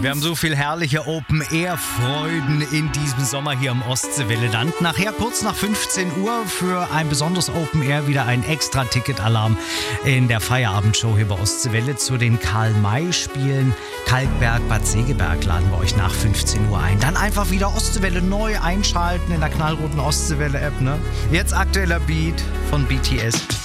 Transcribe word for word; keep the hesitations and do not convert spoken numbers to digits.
Wir haben so viel herrliche Open-Air-Freuden in diesem Sommer hier im Ostseewelle-Land. Nachher kurz nach fünfzehn Uhr für ein besonderes Open-Air wieder ein extra Ticketalarm in der Feierabendshow hier bei Ostseewelle zu den Karl-May-Spielen. Kalkberg, Bad Segeberg laden wir euch nach fünfzehn Uhr ein. Dann einfach wieder Ostseewelle neu einschalten in der knallroten Ostseewelle-App. Ne? Jetzt aktueller Beat von B T S.